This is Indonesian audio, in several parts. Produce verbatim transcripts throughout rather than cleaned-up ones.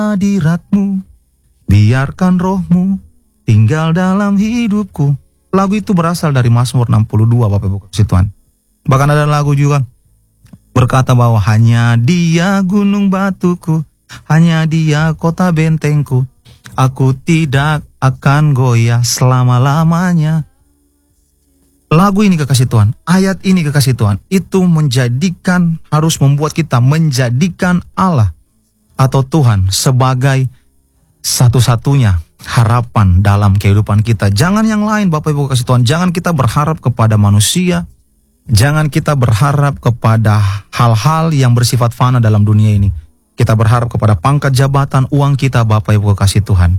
hadiratmu, biarkan rohmu tinggal dalam hidupku. Lagu itu berasal dari Mazmur enam puluh dua, Bapak Ibu kasih Tuhan. Bahkan ada lagu juga berkata bahwa hanya Dia gunung batuku, hanya Dia kota bentengku, aku tidak akan goyah selama-lamanya. Lagu ini kekasih Tuhan, ayat ini kekasih Tuhan, itu menjadikan, harus membuat kita menjadikan Allah atau Tuhan sebagai satu-satunya harapan dalam kehidupan kita. Jangan yang lain, Bapak Ibu kasih Tuhan. Jangan kita berharap kepada manusia. Jangan kita berharap kepada hal-hal yang bersifat fana dalam dunia ini. Kita berharap kepada pangkat jabatan, uang kita, Bapak Ibu kasih Tuhan.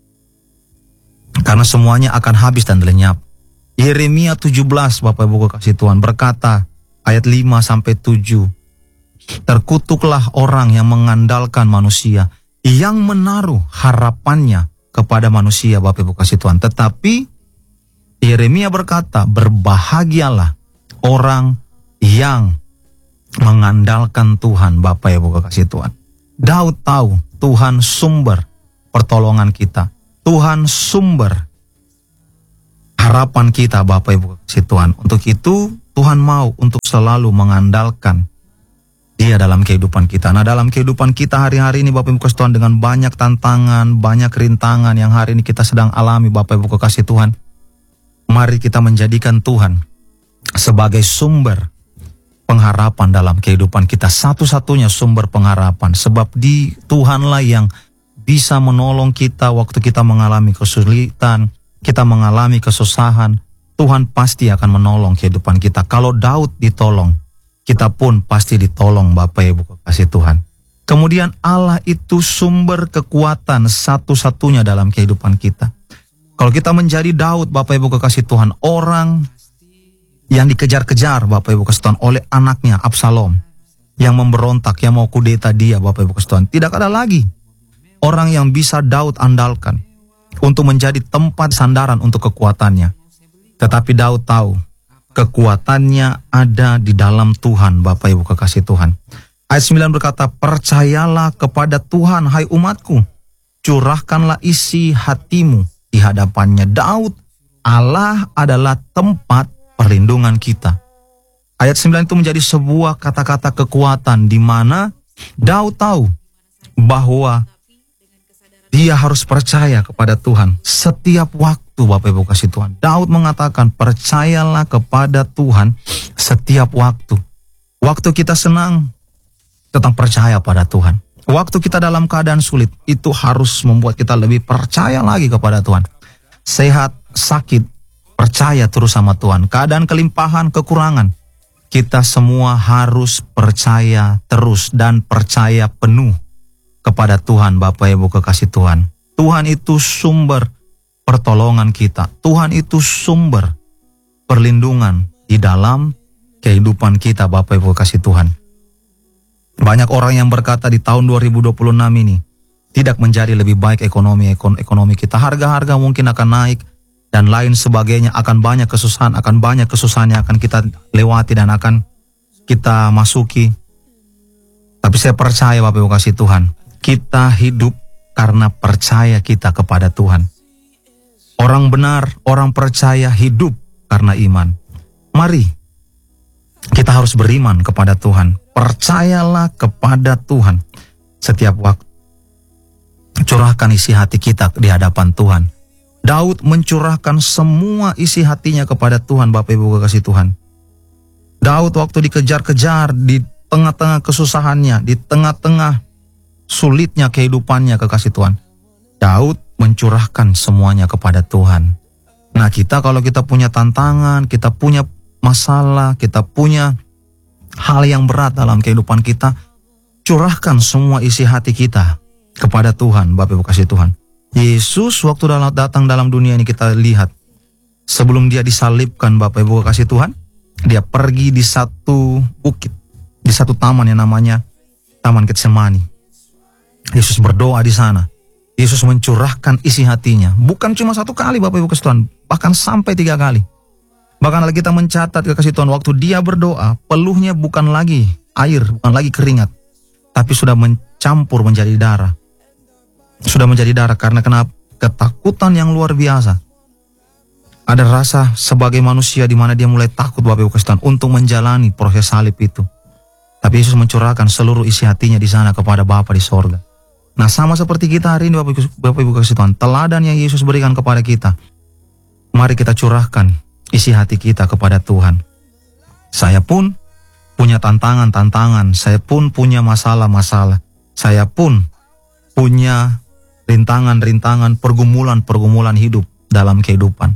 Karena semuanya akan habis dan lenyap. Yeremia tujuh belas, Bapak Ibu kasih Tuhan, berkata ayat lima sampai tujuh. Terkutuklah orang yang mengandalkan manusia, yang menaruh harapannya kepada manusia, Bapak Ibu kasih Tuhan. Tetapi Yeremia berkata, berbahagialah orang yang mengandalkan Tuhan, Bapak Ibu kasih Tuhan. Daud tahu Tuhan sumber pertolongan kita, Tuhan sumber harapan kita, Bapak Ibu kasih Tuhan. Untuk itu Tuhan mau untuk selalu mengandalkan Dia dalam kehidupan kita. Nah, dalam kehidupan kita hari-hari ini, Bapak Ibu kasih Tuhan, dengan banyak tantangan, banyak rintangan yang hari ini kita sedang alami, Bapak Ibu kasih Tuhan, mari kita menjadikan Tuhan sebagai sumber pengharapan dalam kehidupan kita. Satu-satunya sumber pengharapan. Sebab di Tuhanlah yang bisa menolong kita waktu kita mengalami kesulitan, kita mengalami kesusahan. Tuhan pasti akan menolong kehidupan kita. Kalau Daud ditolong, kita pun pasti ditolong, Bapak Ibu kasih Tuhan. Kemudian Allah itu sumber kekuatan satu-satunya dalam kehidupan kita. Kalau kita menjadi Daud, Bapak Ibu kasih Tuhan, orang yang dikejar-kejar, Bapak Ibu kasih Tuhan, oleh anaknya Absalom, yang memberontak, yang mau kudeta dia, Bapak Ibu kasih Tuhan. Tidak ada lagi orang yang bisa Daud andalkan untuk menjadi tempat sandaran untuk kekuatannya. Tetapi Daud tahu kekuatannya ada di dalam Tuhan, Bapak Ibu kekasih Tuhan. Ayat sembilan berkata, percayalah kepada Tuhan, hai umatku, curahkanlah isi hatimu di hadapannya. Daud, Allah adalah tempat perlindungan kita. Ayat sembilan itu menjadi sebuah kata-kata kekuatan di mana Daud tahu bahwa dia harus percaya kepada Tuhan setiap waktu, Bapak Ibu kasih Tuhan. Daud mengatakan, percayalah kepada Tuhan setiap waktu. Waktu kita senang, tetap percaya pada Tuhan. Waktu kita dalam keadaan sulit, itu harus membuat kita lebih percaya lagi kepada Tuhan. Sehat, sakit, percaya terus sama Tuhan. Keadaan kelimpahan, kekurangan, kita semua harus percaya terus dan percaya penuh kepada Tuhan, Bapak Ibu kekasih Tuhan. Tuhan itu sumber pertolongan kita. Tuhan itu sumber perlindungan di dalam kehidupan kita, Bapak Ibu kekasih Tuhan. Banyak orang yang berkata di tahun dua ribu dua puluh enam ini tidak menjadi lebih baik ekonomi ekonomi kita. Harga-harga mungkin akan naik dan lain sebagainya, akan banyak kesusahan, akan banyak kesusahan yang akan kita lewati dan akan kita masuki. Tapi saya percaya, Bapak Ibu kasih Tuhan, kita hidup karena percaya kita kepada Tuhan. Orang benar, orang percaya hidup karena iman. Mari kita harus beriman kepada Tuhan. Percayalah kepada Tuhan setiap waktu. Curahkan isi hati kita di hadapan Tuhan. Daud mencurahkan semua isi hatinya kepada Tuhan, Bapak Ibu kekasih Tuhan. Daud waktu dikejar-kejar, di tengah-tengah kesusahannya, di tengah-tengah sulitnya kehidupannya, kekasih Tuhan, Daud mencurahkan semuanya kepada Tuhan. Nah, kita kalau kita punya tantangan, kita punya masalah, kita punya hal yang berat dalam kehidupan kita, curahkan semua isi hati kita kepada Tuhan, Bapak Ibu kasih Tuhan. Yesus waktu datang dalam dunia ini, kita lihat sebelum dia disalibkan, Bapak Ibu kasih Tuhan, dia pergi di satu bukit, di satu taman yang namanya Taman Getsemani. Yesus berdoa di sana. Yesus mencurahkan isi hatinya. Bukan cuma satu kali, Bapak Ibu kasih Tuhan, bahkan sampai tiga kali. Bahkan kita mencatat, kekasih Tuhan, waktu dia berdoa, peluhnya bukan lagi air, bukan lagi keringat, tapi sudah mencampur menjadi darah. sudah menjadi darah. Karena kenapa? Ketakutan yang luar biasa. Ada rasa sebagai manusia di mana dia mulai takut Bapak Ibu kasih Tuhan untuk menjalani proses salib itu. Tapi Yesus mencurahkan seluruh isi hatinya di sana kepada Bapa di sorga. Nah, sama seperti kita hari ini Bapak Ibu, Bapak Ibu kasih Tuhan, teladan yang Yesus berikan kepada kita. Mari kita curahkan isi hati kita kepada Tuhan. Saya pun punya tantangan-tantangan, saya pun punya masalah-masalah, saya pun punya rintangan-rintangan, pergumulan-pergumulan hidup dalam kehidupan.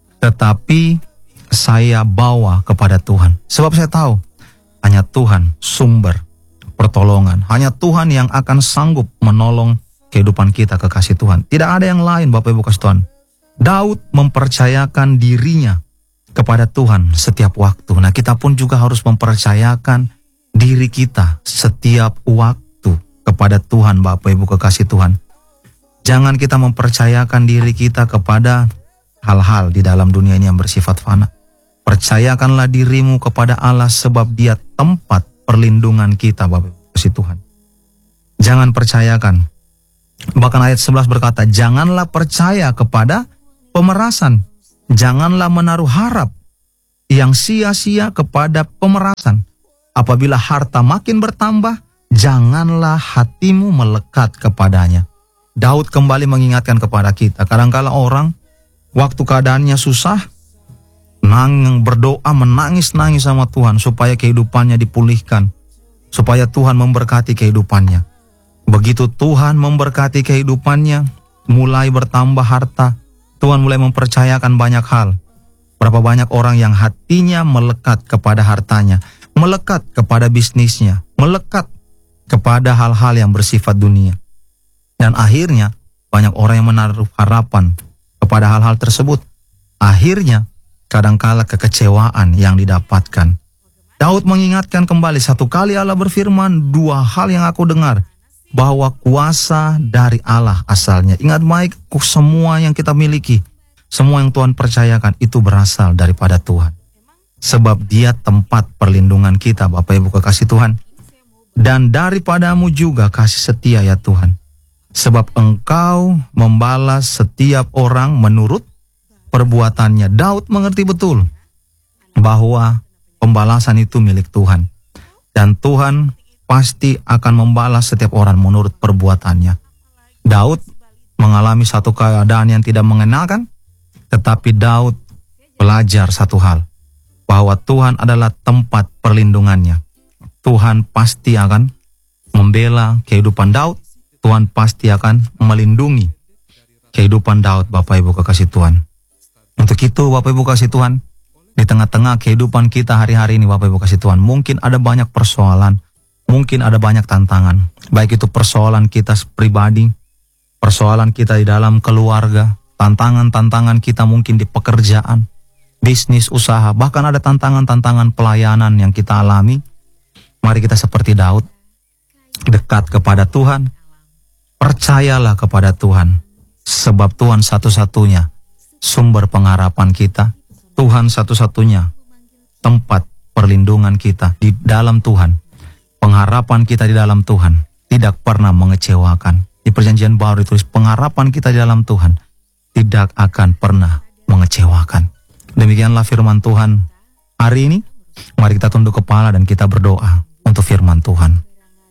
Tetapi saya bawa kepada Tuhan. Sebab saya tahu hanya Tuhan sumber pertolongan. Hanya Tuhan yang akan sanggup menolong kehidupan kita, kekasih Tuhan. Tidak ada yang lain Bapak Ibu kasih Tuhan. Daud mempercayakan dirinya kepada Tuhan setiap waktu. Nah, kita pun juga harus mempercayakan diri kita setiap waktu kepada Tuhan Bapak Ibu kekasih Tuhan. Jangan kita mempercayakan diri kita kepada hal-hal di dalam dunia ini yang bersifat fana. Percayakanlah dirimu kepada Allah sebab Dia tempat perlindungan kita Bapak Ibu kasih Tuhan. Jangan percayakan. Bahkan ayat sebelas berkata, janganlah percaya kepada pemerasan. Janganlah menaruh harap yang sia-sia kepada pemerasan. Apabila harta makin bertambah, janganlah hatimu melekat kepadanya. Daud kembali mengingatkan kepada kita, kadangkala orang waktu keadaannya susah, nang berdoa menangis-nangis sama Tuhan supaya kehidupannya dipulihkan, supaya Tuhan memberkati kehidupannya. Begitu Tuhan memberkati kehidupannya, mulai bertambah harta, Tuhan mulai mempercayakan banyak hal. Berapa banyak orang yang hatinya melekat kepada hartanya, melekat kepada bisnisnya, melekat kepada hal-hal yang bersifat dunia. Dan akhirnya banyak orang yang menaruh harapan kepada hal-hal tersebut. Akhirnya kadangkala kekecewaan yang didapatkan. Daud mengingatkan kembali, satu kali Allah berfirman, dua hal yang aku dengar, bahwa kuasa dari Allah asalnya. Ingat baik, semua yang kita miliki, semua yang Tuhan percayakan itu berasal daripada Tuhan. Sebab Dia tempat perlindungan kita Bapak Ibu kekasih Tuhan. Dan daripadamu juga kasih setia ya Tuhan. Sebab Engkau membalas setiap orang menurut perbuatannya. Daud mengerti betul bahwa pembalasan itu milik Tuhan. Dan Tuhan pasti akan membalas setiap orang menurut perbuatannya. Daud mengalami satu keadaan yang tidak mengenakan, tetapi Daud belajar satu hal, bahwa Tuhan adalah tempat perlindungannya. Tuhan pasti akan membela kehidupan Daud, Tuhan pasti akan melindungi kehidupan Daud Bapak Ibu kekasih Tuhan. Untuk itu Bapak Ibu kasih Tuhan, di tengah-tengah kehidupan kita hari-hari ini Bapak Ibu kasih Tuhan, mungkin ada banyak persoalan, mungkin ada banyak tantangan, baik itu persoalan kita pribadi, persoalan kita di dalam keluarga, tantangan-tantangan kita mungkin di pekerjaan, bisnis, usaha, bahkan ada tantangan-tantangan pelayanan yang kita alami. Mari kita seperti Daud, dekat kepada Tuhan, percayalah kepada Tuhan, sebab Tuhan satu-satunya sumber pengharapan kita, Tuhan satu-satunya tempat perlindungan kita di dalam Tuhan. Pengharapan kita di dalam Tuhan tidak pernah mengecewakan. Di perjanjian baru ditulis, pengharapan kita di dalam Tuhan tidak akan pernah mengecewakan. Demikianlah firman Tuhan hari ini. Mari kita tunduk kepala dan kita berdoa untuk firman Tuhan.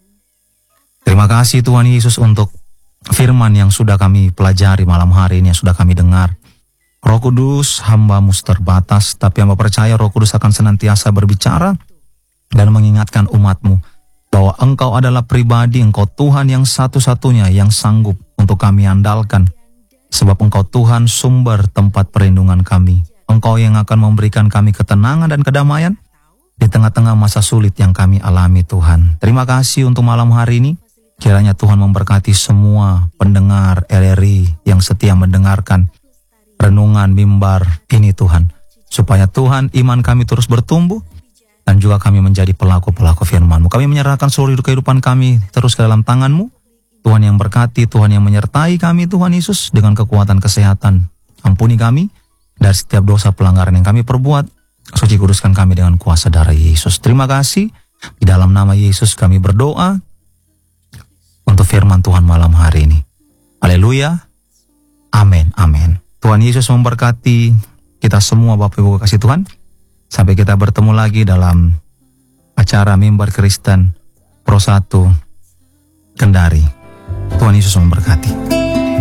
Terima kasih Tuhan Yesus untuk firman yang sudah kami pelajari malam hari ini, yang sudah kami dengar. Roh Kudus, hamba-Mu terbatas, tapi hamba percaya Roh Kudus akan senantiasa berbicara dan mengingatkan umat-Mu bahwa Engkau adalah pribadi, Engkau Tuhan yang satu-satunya yang sanggup untuk kami andalkan. Sebab Engkau Tuhan sumber tempat perlindungan kami. Engkau yang akan memberikan kami ketenangan dan kedamaian di tengah-tengah masa sulit yang kami alami Tuhan. Terima kasih untuk malam hari ini. Kiranya Tuhan memberkati semua pendengar L R I yang setia mendengarkan renungan mimbar ini Tuhan. Supaya Tuhan iman kami terus bertumbuh dan juga kami menjadi pelaku-pelaku firman-Mu. Kami menyerahkan seluruh kehidupan kami terus ke dalam tangan-Mu. Tuhan yang berkati, Tuhan yang menyertai kami Tuhan Yesus dengan kekuatan kesehatan. Ampuni kami dari setiap dosa pelanggaran yang kami perbuat. Suci kuduskan kami dengan kuasa darah Yesus. Terima kasih. Di dalam nama Yesus kami berdoa untuk firman Tuhan malam hari ini. Haleluya. Amin, amin. Tuhan Yesus memberkati kita semua Bapak Ibu kasih Tuhan. Sampai kita bertemu lagi dalam acara Mimbar Kristen Pro satu Kendari. Tuhan Yesus memberkati.